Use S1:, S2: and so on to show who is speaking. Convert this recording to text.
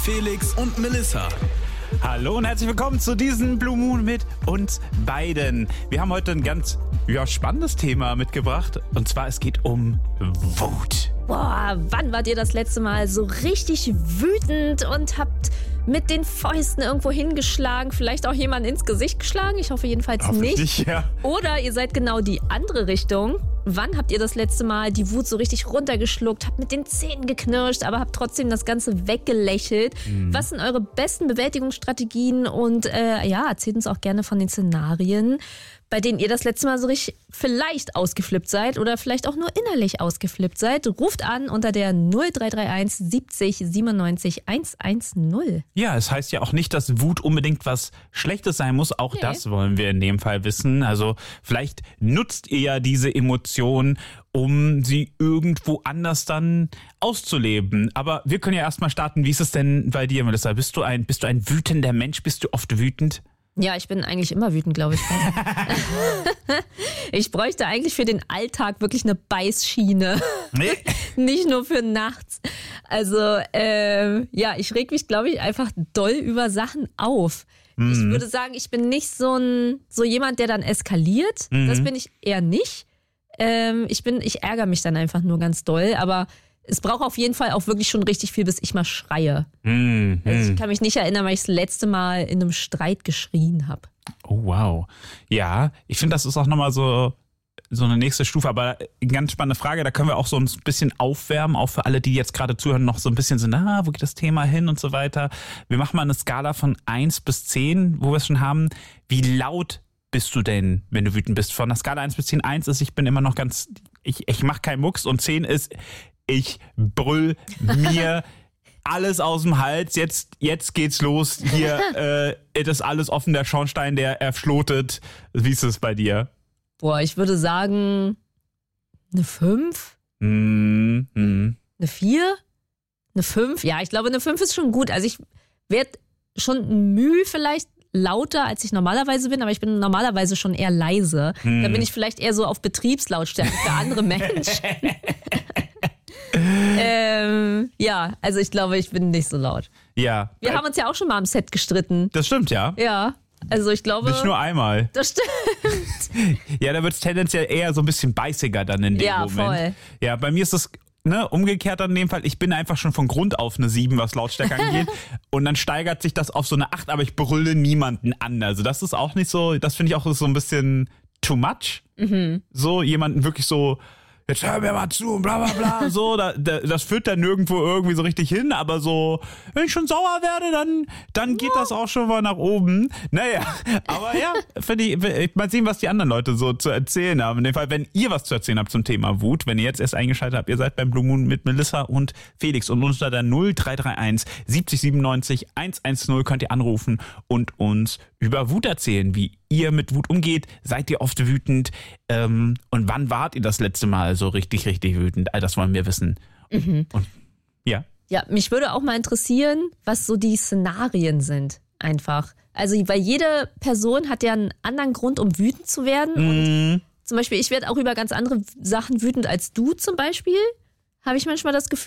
S1: Felix und Melissa.
S2: Hallo und herzlich willkommen zu diesem Blue Moon mit uns beiden. Wir haben heute ein ganz spannendes Thema mitgebracht. Und zwar, es geht um Wut.
S3: Boah, wann wart ihr das letzte Mal so richtig wütend und habt mit den Fäusten irgendwo hingeschlagen, vielleicht auch jemanden ins Gesicht geschlagen? Ich hoffe jedenfalls nicht.
S2: Ja.
S3: Oder ihr seid genau die andere Richtung. Wann habt ihr das letzte Mal die Wut so richtig runtergeschluckt, habt mit den Zähnen geknirscht, aber habt trotzdem das Ganze weggelächelt? Was sind eure besten Bewältigungsstrategien? Und erzählt uns auch gerne von den Szenarien, bei denen ihr das letzte Mal so richtig vielleicht ausgeflippt seid oder vielleicht auch nur innerlich ausgeflippt seid. Ruft an unter der 0331 70 97 110.
S2: Ja, es heißt ja auch nicht, dass Wut unbedingt was Schlechtes sein muss. Auch das wollen wir in dem Fall wissen. Also vielleicht nutzt ihr ja diese Emotion, um sie irgendwo anders dann auszuleben. Aber wir können ja erstmal starten. Wie ist es denn bei dir, Melissa? Bist du ein wütender Mensch? Bist du oft wütend?
S3: Ja, ich bin eigentlich immer wütend, glaube ich. Ich bräuchte eigentlich für den Alltag wirklich eine Beißschiene. Nee. Nicht nur für nachts. Also, ich reg mich, glaube ich, einfach doll über Sachen auf. Ich würde sagen, ich bin nicht so jemand, der dann eskaliert. Das bin ich eher nicht. Ich ärgere mich dann einfach nur ganz doll, aber es braucht auf jeden Fall auch wirklich schon richtig viel, bis ich mal schreie. Also ich kann mich nicht erinnern, weil ich das letzte Mal in einem Streit geschrien habe.
S2: Oh, wow. Ja, ich finde, das ist auch nochmal so eine nächste Stufe, aber eine ganz spannende Frage, da können wir auch so ein bisschen aufwärmen, auch für alle, die jetzt gerade zuhören, noch so ein bisschen so, wo geht das Thema hin und so weiter. Wir machen mal eine Skala von 1 bis 10, wo wir es schon haben. Wie laut bist du denn, wenn du wütend bist? Von der Skala 1 bis 10, 1 ist, ich bin immer noch ich mache keinen Mucks, und 10 ist, ich brüll mir alles aus dem Hals. Jetzt geht's los. Hier ist alles offen, der Schornstein, der erflotet. Wie ist es bei dir?
S3: Boah, ich würde sagen, eine 5? Eine 4? Eine 5? Ja, ich glaube, eine 5 ist schon gut. Also ich werde schon Mühe vielleicht lauter, als ich normalerweise bin, aber ich bin normalerweise schon eher leise. Da bin ich vielleicht eher so auf Betriebslautstärke für andere Menschen. Also ich glaube, ich bin nicht so laut.
S2: Ja.
S3: Wir haben uns ja auch schon mal am Set gestritten.
S2: Das stimmt, ja.
S3: Ja, also ich glaube...
S2: Nicht nur einmal.
S3: Das stimmt.
S2: Ja, da wird es tendenziell eher so ein bisschen beißiger dann in dem Moment. Ja, voll. Ja, bei mir ist das umgekehrt dann in dem Fall. Ich bin einfach schon von Grund auf eine 7, was Lautstärke angeht. Und dann steigert sich das auf so eine 8, aber ich brülle niemanden an. Also das ist auch nicht so, das finde ich auch so ein bisschen too much. So jemanden wirklich so... Jetzt hör mir mal zu und bla bla bla. So, das führt dann nirgendwo irgendwie so richtig hin, aber so, wenn ich schon sauer werde, dann geht das auch schon mal nach oben. Naja, aber ja, finde ich, mal sehen, was die anderen Leute so zu erzählen haben. In dem Fall, wenn ihr was zu erzählen habt zum Thema Wut, wenn ihr jetzt erst eingeschaltet habt, ihr seid beim Blue Moon mit Melissa und Felix, und unter der 0331 70 97 110 könnt ihr anrufen und uns über Wut erzählen, wie ihr mit Wut umgeht. Seid ihr oft wütend? Und wann wart ihr das letzte Mal so richtig, richtig wütend? All das wollen wir wissen. Und, ja. Ja,
S3: mich würde auch mal interessieren, was so die Szenarien sind. Einfach. Also, weil jede Person hat ja einen anderen Grund, um wütend zu werden. Und zum Beispiel, ich werde auch über ganz andere Sachen wütend als du zum Beispiel. Habe ich manchmal das Gefühl.